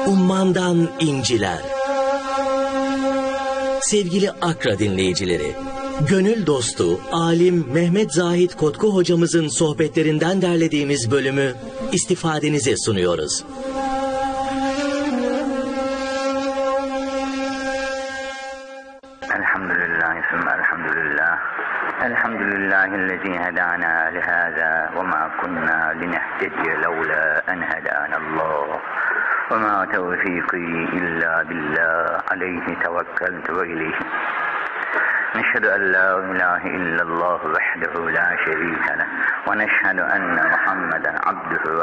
Ummandan inciler. Sevgili Akra dinleyicileri, gönül dostu, alim Mehmet Zahit Kotku hocamızın sohbetlerinden derlediğimiz bölümü istifadenize sunuyoruz. Elhamdülillahillezî hedâna lihâzâ ve mâ kunnâ linehtediye levlâ en hedânallâh ve mâ tevfîkî illâ billâh aleyhi tevekkeltu ve ileyhi. Neşhedü en lâ ilâhe illallah vahdehu lâ şerîke leh ve neşhedü enne Muhammeden abduhu